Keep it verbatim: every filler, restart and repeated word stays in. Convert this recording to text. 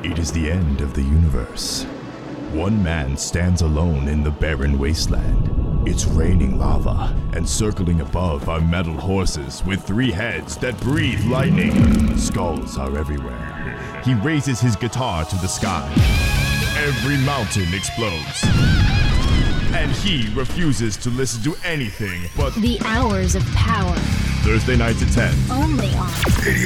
It is the end of the universe. One man stands alone in the barren wasteland. It's raining lava, and circling above are metal horses with three heads that breathe lightning. Skulls are everywhere. He raises his guitar to the sky. Every mountain explodes. And he refuses to listen to anything but The Hours of Power. Thursday nights at ten. Only on